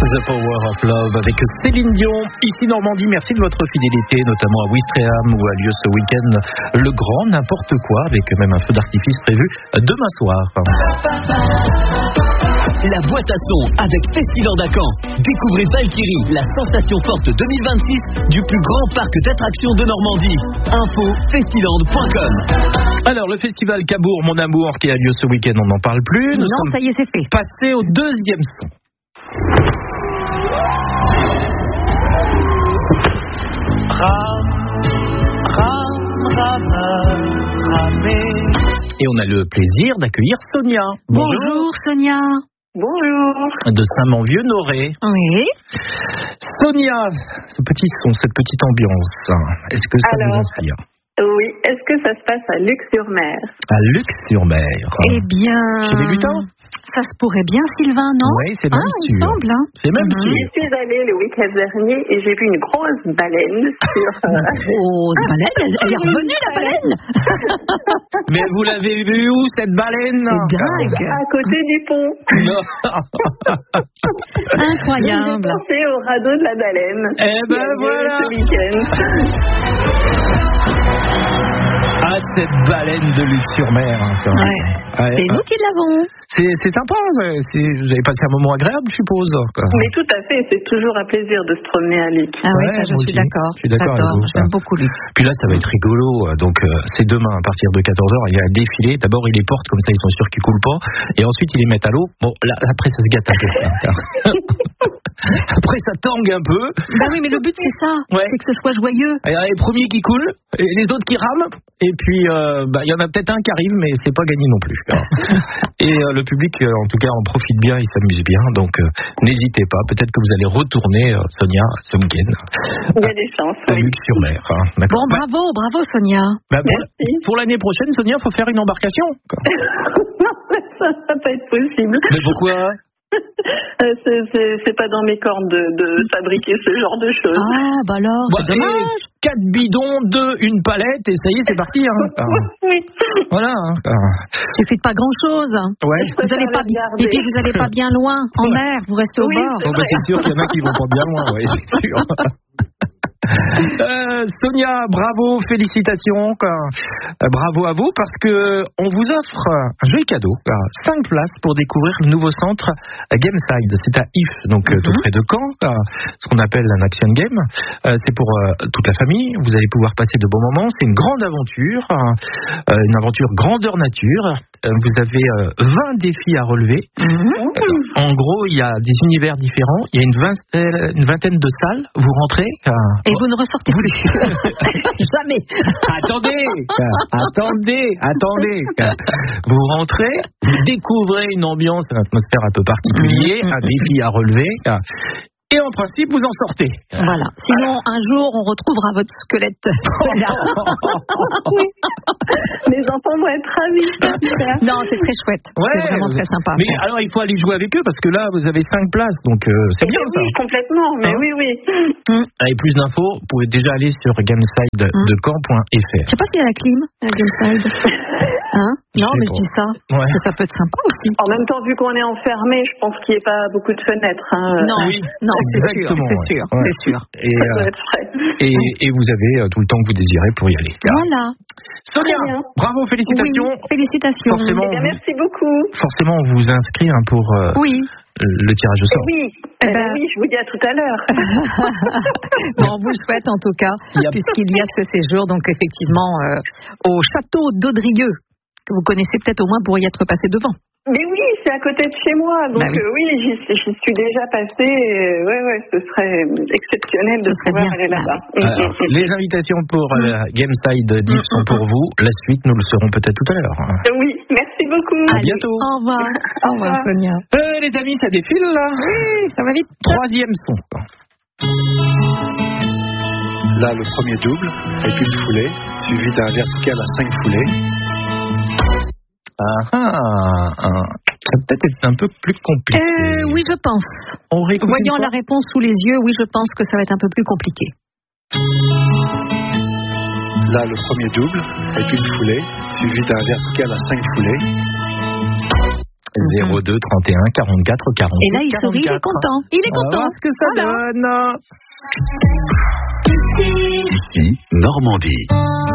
The Power of Love avec Céline Dion. Ici Normandie, merci de votre fidélité, notamment à Ouistreham où a lieu ce week-end le grand n'importe quoi, avec même un feu d'artifice prévu demain soir. La boîte à son avec Festiland à Caen. Découvrez Valkyrie, la sensation forte 2026 du plus grand parc d'attractions de Normandie. Info festiland.com. Alors le festival Cabourg, mon amour, qui a lieu ce week-end, on n'en parle plus. Nous sommes ça y est, c'est fait. Passés au deuxième son. Et on a le plaisir d'accueillir Sonia. Bonjour Sonia. Bonjour. De Saint-Manvieux-Noré. Oui. Sonia, ce petit son, cette petite ambiance, est-ce que ça vous inspire? Oui, est-ce que ça se passe à Luc-sur-Mer? À Luc-sur-Mer. Eh bien... Chez les lutins? Ça se pourrait bien, Sylvain, non? Oui, c'est même sûr. Il semble, hein. C'est même sûr. J'y suis allée le week-end dernier et j'ai vu une grosse baleine sur... Grosse baleine? Elle est revenue, la baleine? Mais vous l'avez vue où, cette baleine? C'est dingue. À côté du pont. Non. Incroyable. J'ai pensé au radeau de la baleine. Eh ben voilà. Ce week-end. Ah, cette baleine de Luc-sur-Mer. Ouais. C'est nous qui l'avons. C'est sympa, vous avez passé un moment agréable, je suppose. Mais tout à fait, c'est toujours un plaisir de se promener à Luc. Ah oui, ça je suis d'accord. Je suis d'accord avec vous. J'aime beaucoup Luc. Puis là, ça va être rigolo. Donc, c'est demain à partir de 14h. Il y a un défilé. D'abord, ils les portent comme ça, ils sont sûrs qu'ils coulent pas. Et ensuite, ils les mettent à l'eau. Bon, là, après, ça se gâte un peu. Après, ça tangue un peu. Bah oui, mais le but, c'est ça. Ouais. C'est que ce soit joyeux. Il y a les premiers qui coulent, et les autres qui rament. Et puis, il y en a peut-être un qui arrive, mais c'est pas gagné non plus. Et le public, en tout cas, en profite bien, il s'amuse bien. Donc, n'hésitez pas. Peut-être que vous allez retourner, Sonia, ce week-end. Il y a des chances. À Luc-sur-Mer. Bon, bravo, Sonia. Merci. Pour l'année prochaine, Sonia, il faut faire une embarcation. Non, ça va pas être possible. Mais pourquoi? C'est pas dans mes cordes de fabriquer ce genre de choses. Ah, bah alors, c'est dommage. 4 bidons, 2, une palette, et ça y est, c'est parti. Oui. Voilà. Il suffit de pas grand-chose. Ouais. Vous allez pas, et puis vous allez pas bien loin, en mer, vous restez au bord. Bon, c'est sûr qu'il y en a qui vont pas bien loin, ouais, c'est sûr. Sonia, bravo, félicitations. Bravo à vous parce que on vous offre un joli cadeau, 5 places pour découvrir le nouveau centre Gameside. C'est à If, donc tout près de Caen, ce qu'on appelle un action game. C'est pour toute la famille. Vous allez pouvoir passer de bons moments. C'est une grande aventure, une aventure grandeur nature. Vous avez 20 défis à relever. En gros, il y a des univers différents. Il y a une vingtaine de salles. Vous rentrez. Et vous ne ressortez plus. Jamais. Attendez. Vous rentrez, vous découvrez une ambiance, une atmosphère un peu particulière, un défi à relever. Et en principe, vous en sortez. Voilà. Sinon, un jour, on retrouvera votre squelette. Les enfants vont être ravis. Non, c'est très chouette. Ouais, c'est vraiment très sympa. Mais alors, il faut aller jouer avec eux parce que là, vous avez 5 places. Donc, c'est bien ça. Oui, complètement. Mais oui. Avec plus d'infos, vous pouvez déjà aller sur gameside.caen.fr. Je sais pas s'il y a la clim à Gameside. Hein? Non, mais je dis ça. Ouais. Ça peut être sympa aussi. En même temps, vu qu'on est enfermé, je pense qu'il n'y ait pas beaucoup de fenêtres. Non, c'est sûr. Et, ça doit être frais. Et vous avez tout le temps que vous désirez pour y aller. Voilà. Sonia, bravo, félicitations. Oui, félicitations. Forcément, merci beaucoup. Forcément, on vous inscrit pour le tirage au sort. Oui, je vous dis à tout à l'heure. On vous le souhaite en tout cas, puisqu'il y a ce séjour, donc effectivement, au château d'Audrieux, que vous connaissez peut-être au moins pour y être passé devant. Mais oui, c'est à côté de chez moi, donc oui, j'y suis déjà passée. Ce serait exceptionnel de pouvoir aller là-bas. Les invitations pour Gameside d'If sont pour vous. La suite, nous le saurons peut-être tout à l'heure. Oui, merci beaucoup. À bientôt. Au revoir. Au revoir, Sonia. Les amis, ça défile là. Oui, ça va vite. 3e son. Là, le premier double avec une foulée, suivi d'un vertical à 5 foulées. Ça va peut-être être un peu plus compliqué. Oui, je pense. Voyant la réponse sous les yeux, oui, je pense que ça va être un peu plus compliqué. Là, le premier double avec une foulée, suivi d'un vertical à 5 foulées. 02 31 44 40. Et là, il sourit, il est content. Il est content. On va voir ce que ça donne. Ici, Normandie.